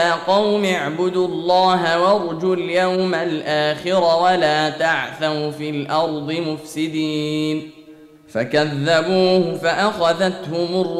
يا قوم اعبدوا الله وارجوا اليوم الآخر ولا تعثوا في الأرض مفسدين. فكذبوه فأخذتهم